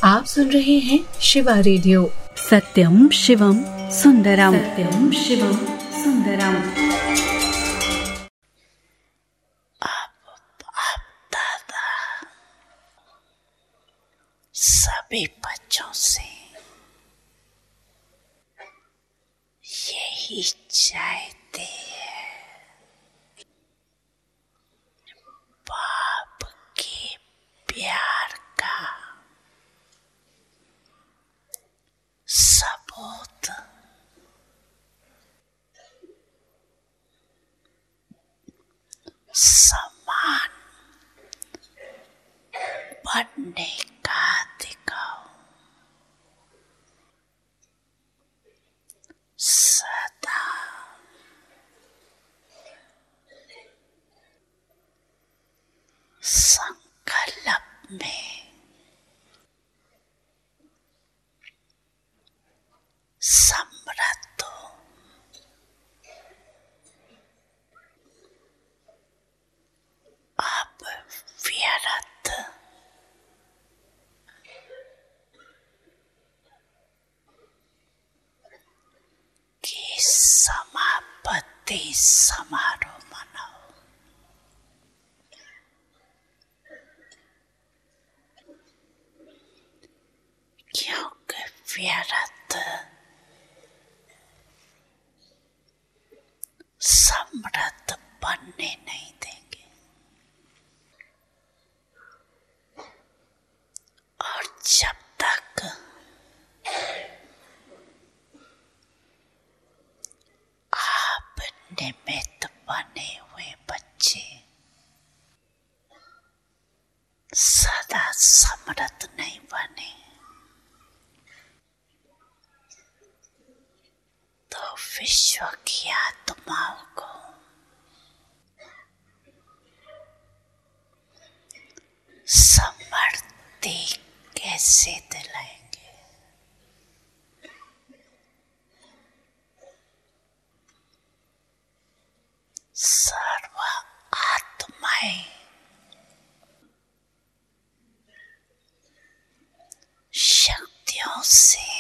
आप सुन रहे हैं शिवा रेडियो। सत्यम शिवम सुंदरम, सत्यम शिवम सुंदरम। अब दादा सभी बच्चों से यही चाहते हैं, बाप के प्यार का सबूत समान बनने का दिखाओ। सदा संकल्प में समृद्ध हो। अब व्यर्थ की समापत्ति समारोह मनाओ। क्योंकि व्यर्थ समृद्ध बनने नहीं देंगे और जब तक आप निमित्त बने हुए बच्चे सदा समृद्ध नहीं बने तो विश्व की आत्माओं को समृद्धि कैसे दिलाएंगे? सर्व आत्माएं शक्तियों से